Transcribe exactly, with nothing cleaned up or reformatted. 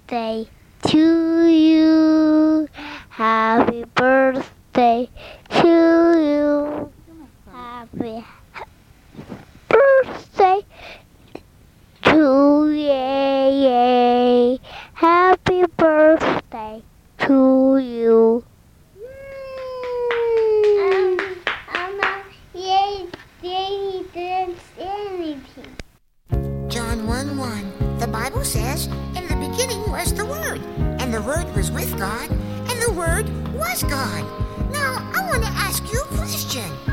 birthday to you. Happy birthday to you. Happy birthday to you. Happy birthday to you. Um, um, uh, yay, yay, didn't say anything. John one one, the Bible says, in the beginning was the Word, and the Word was with God, and the Word was God. Now, I want to ask you a question.